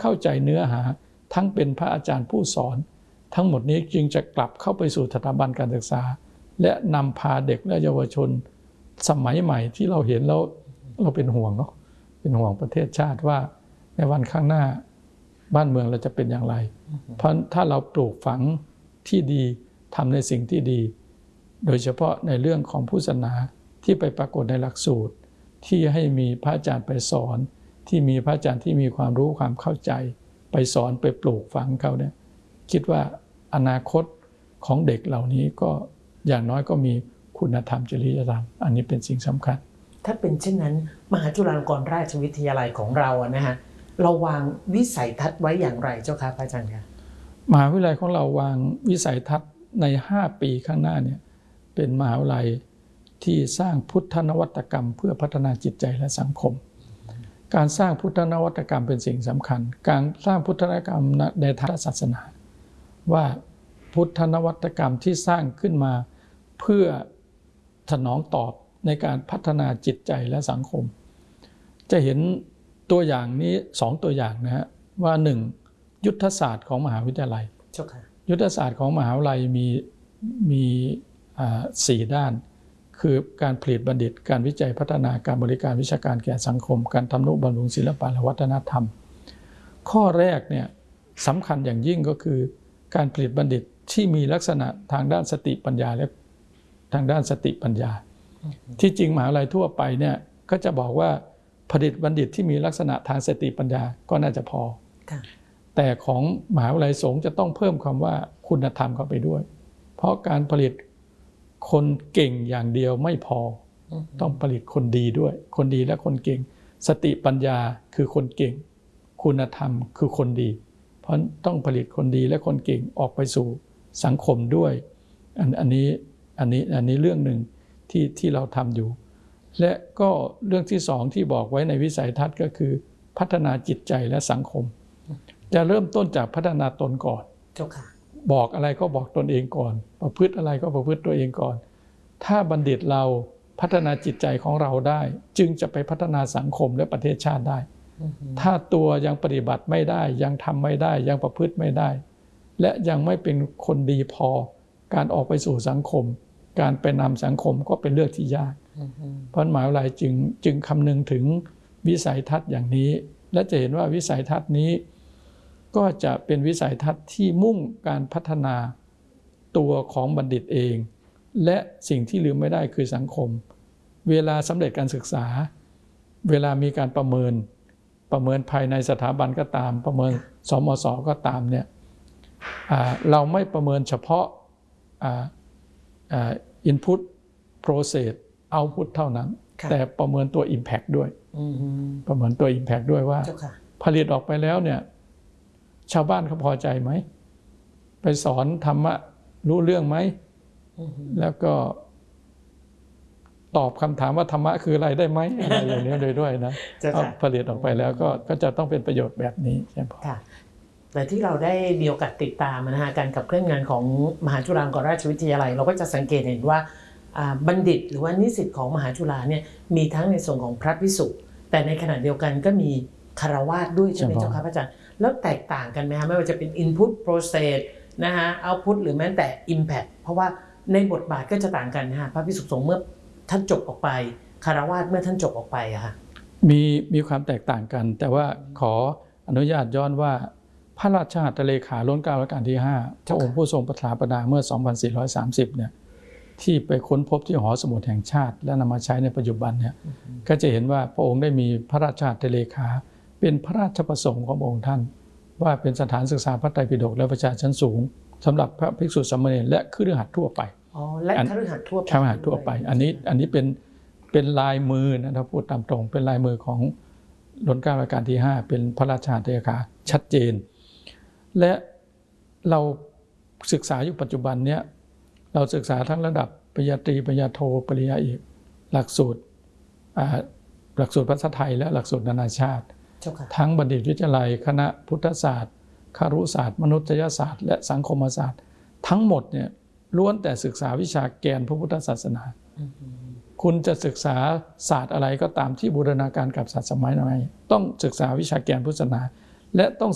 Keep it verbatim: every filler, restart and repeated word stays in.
เข้าใจเนื้อหาทั้งเป็นพระอาจารย์ผู้สอนทั้งหมดนี้จึงจะกลับเข้าไปสู่สถาบันการศึกษาและนำพาเด็กและเยาวชนสมัยใหม่ที่เราเห็นแล้วเราเป็นห่วงเนาะเป็นห่วงประเทศชาติว่าในวันข้างหน้าบ้านเมืองเราจะเป็นอย่างไรเพราะถ้าเราปลูกฝังที่ดีทำในสิ่งที่ดีโดยเฉพาะในเรื่องของพุทธศาสนาที่ไปปรากฏในหลักสูตรที่ให้มีพระอาจารย์ไปสอนที่มีพระอาจารย์ที่มีความรู้ความเข้าใจไปสอนไปปลูกฝังเขาเนี่ยคิดว่าอนาคตของเด็กเหล่านี้ก็อย่างน้อยก็มีคุณธรรมจริยธรรมอันนี้เป็นสิ่งสำคัญถ้าเป็นเช่นนั้นมหาจุฬาลงกรณราชวิทยาลัยของเราอะนะฮะเราวางวิสัยทัศน์ไว้อย่างไรเจ้าค่ะพระอาจารย์คะมหาวิทยาลัยของเราวางวิสัยทัศน์ในห้าปีข้างหน้าเนี่ยเป็นมหาวิทยาลัยที่สร้างพุทธนวัตกรรมเพื่อพัฒนาจิตใจและสังคมการสร้างพุทธนวัตกรรมเป็นสิ่งสำคัญการสร้างพุทธนวัตกรรมในทางศาสนาว่าพุทธนวัตกรรมที่สร้างขึ้นมาเพื่อสนองตอบในการพัฒนาจิตใจและสังคมจะเห็นตัวอย่างนี้สองตัวอย่างนะฮะว่าหนึ่งยุทธศาสตร์ของมหาวิทยาลัยยุทธศาสตร์ของมหาวิทยาลัยมีมีสี่ด้านคือการผลิตบัณฑิตการวิจัยพัฒนาการบริการวิชาการแก่สังคมการทำนุบำรุงศิลปะและวัฒนธรรมข้อแรกเนี่ยสำคัญอย่างยิ่งก็คือการผลิตบัณฑิตที่มีลักษณะทางด้านสติปัญญาและทางด้านสติปัญญาที่จริงมหาวิทยาลัยทั่วไปเนี่ยก็จะบอกว่าผลิตบัณฑิตที่มีลักษณะทางสติปัญญาก็น่าจะพอแต่ของมหาวิทยาลัยสงฆ์จะต้องเพิ่มคำว่าคุณธรรมเข้าไปด้วยเพราะการผลิตคนเก่งอย่างเดียวไม่พอต้องผลิตคนดีด้วยคนดีและคนเก่งสติปัญญาคือคนเก่งคุณธรรมคือคนดีเพราะต้องผลิตคนดีและคนเก่งออกไปสู่สังคมด้วยอันอันนี้อันนี้อันนี้เรื่องหนึ่งที่ที่เราทำอยู่และก็เรื่องที่สองที่บอกไว้ในวิสัยทัศน์ก็คือพัฒนาจิตใจและสังคมจะเริ่มต้นจากพัฒนาตนก่อนเจ้าค่ะบอกอะไรก็บอกตนเองก่อนประพฤติอะไรก็ประพฤติตัวเองก่อนถ้าบัณฑิตเราพัฒนาจิตใจของเราได้จึงจะไปพัฒนาสังคมและประเทศชาติได้ถ้าตัวยังปฏิบัติไม่ได้ยังทำไม่ได้ยังประพฤติไม่ได้และยังไม่เป็นคนดีพอการออกไปสู่สังคมการไปนำสังคมก็เป็นเรื่องที่ยากเพราะมหาวิทยาลัยจึงจึงคำนึงถึงวิสัยทัศน์อย่างนี้และจะเห็นว่าวิสัยทัศน์นี้ก็จะเป็นวิสัยทัศน์ที่มุ่งการพัฒนาตัวของบัณฑิตเองและสิ่งที่ลืมไม่ได้คือสังคมเวลาสำเร็จการศึกษาเวลามีการประเมินประเมินภายในสถาบันก็ตามประเมินสมศก็ตามเนี่ยเราไม่ประเมินเฉพาะ input process output เท่านั้นแต่ประเมินตัว impact ด้วยประเมินตัว impact ด้วยว่าผลิตออกไปแล้วเนี่ยชาวบ้านเขาพอใจไหมไปสอนธรรมะรู้เรื่องไหมแล้วก็ตอบคำถามว่าธรรมะคืออะไรได้ไหมอะไรอย่างนี้ด้วยด้วยนะผลิตออกไปแล้วก็ก็จะต้องเป็นประโยชน์แบบนี้ใช่ไหมค่ะแต่ที่เราได้มีโอกาสติดตามนะฮะการขับเคลื่อนงานของมหาจุฬาลงกรณราชวิทยาลัยเราก็จะสังเกตเห็นว่าบัณฑิตหรือว่านิสิตของมหาจุฬาเนี่ยมีทั้งในส่วนของพระภิกษุแต่ในขณะเดียวกันก็มีคฤหัสถ์ด้วยใช่ไหมเจ้าค่ะอาจารย์แล้วแตกต่างกันไหมคะไม่ว่าจะเป็น input process นะฮะ output หรือแม้แต่ impact เพราะว่าในบทบาทก็จะต่างกันนะฮะพระภิกษุสงฆ์เมื่อท่านจบออกไปคฤหัสถ์เมื่อท่านจบออกไปอะค่ะมีมีความแตกต่างกันแต่ว่าขออนุญาตย้อนว่าพระราชหัตถเลขาล้นเกล้ารัชกาลที่ห้าพระองค์ผู้ทรงประถาปนาเมื่อ สองพันสี่ร้อยสามสิบ เนี่ยที่ไปค้นพบที่หอสมุดแห่งชาติและนำมาใช้ในปัจจุบันเนี่ยก็จะเห็นว่าพระองค์ได้มีพระราชหัตถเลขาเป็นพระราชประสงค์ของพระองค์ท่านว่าเป็นสถานศึกษาพระไตรปิฎกและประชาชั้นสูงสำหรับพระภิกษุสามเณรและคฤหัสถ์ทั่วไปอ๋อและคฤหัสถ์ทั่วไปคฤหัสถ์ทั่วไปอันนี้อันนี้เป็นเป็นลายมือนะถ้าพูดตามตรงเป็นลายมือของล้นเกล้ารัชกาลที่ห้าเป็นพระราชหัตถเลขาชัดเจนและเราศึกษาอยู่ปัจจุบันเนี้ยเราศึกษาทั้งระดับปริญญาตรีปริญญาโทปริญญาเอกหลักสูตรหลักสูตรภาษาไทยและหลักสูตรนานาชาติทั้งบัณฑิตวิทยาลัยคณะพุทธศาสตร์ครุศาสตร์มนุษยศาสตร์และสังคมศาสตร์ทั้งหมดเนี่ยล้วนแต่ศึกษาวิชาแกนพระพุทธศาสนาคุณจะศึกษาศาสตร์อะไรก็ตามที่บูรณาการกับศาสตร์สมัยใหม่ต้องศึกษาวิชาแกนพุทธศาสนาและต้อง